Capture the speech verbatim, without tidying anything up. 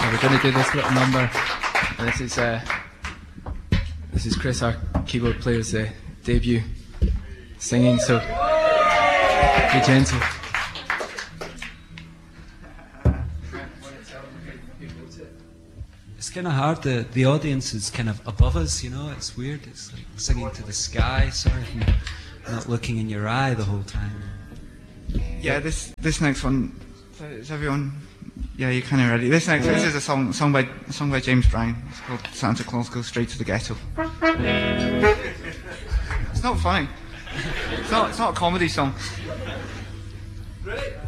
we're going to do this little number. And this is uh, this is Chris, our keyboard player's uh, debut singing. So be gentle. It's kind of hard. The the audience is kind of above us, you know. It's weird. It's like singing to the sky, sort of, not looking in your eye the whole time. Yeah, this this next one, is everyone? Yeah, you're kind of ready. This next, this is a song song by a song by James Brown. It's called "Santa Claus Goes Straight to the Ghetto." It's not funny. It's not. It's not a comedy song. Ready?